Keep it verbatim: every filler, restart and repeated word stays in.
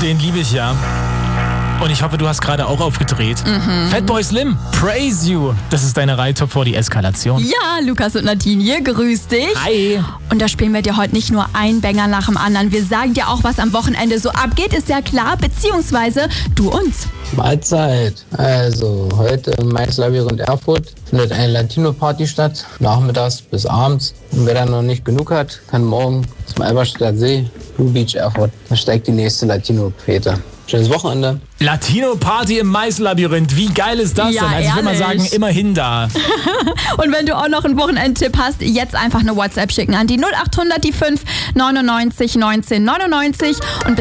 Den liebe ich ja. Und ich hoffe, du hast gerade auch aufgedreht. Mhm. Fatboy Slim, Praise You. Das ist deine Reihe Top vierzig Eskalation. Ja, Lukas und Nadine hier, grüß dich. Hi. Und da spielen wir dir heute nicht nur ein Banger nach dem anderen. Wir sagen dir auch, was am Wochenende so abgeht, ist ja klar. Beziehungsweise du uns. Mahlzeit. Also, heute im Maislabyrinth Erfurt findet eine Latino-Party statt. Nachmittags bis abends. Und wer da noch nicht genug hat, kann morgen zum Alberstädter See, Blue Beach Erfurt. Da steigt die nächste Latino-Fete. Schönes Wochenende. Latino-Party im Maislabyrinth. Wie geil ist das ja, denn? Also ich will mal sagen, immerhin da. Und wenn du auch noch einen Wochenendtipp hast, jetzt einfach eine WhatsApp schicken an die null acht hundert die fünf neunundneunzig neunzehn neunundneunzig. Und